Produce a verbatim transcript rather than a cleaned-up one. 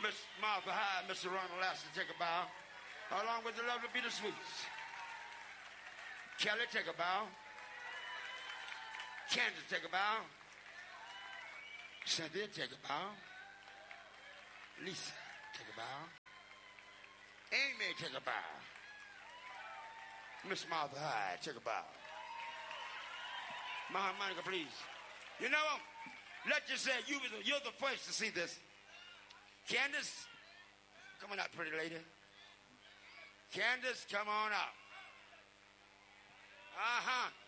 Miss Martha Hyde, Mister Ronald Lassie, take a bow. Along with the lovely Peter Sweets. Kelly, take a bow. Kansas, take a bow. Cynthia, take a bow. Lisa, take a bow. Amy, take a bow. Miss Martha Hyde, take a bow. Monica, please. You know, let's just say you was, you're the first to see this. Candace, come on out, pretty lady. Candace, come on out. Uh-huh.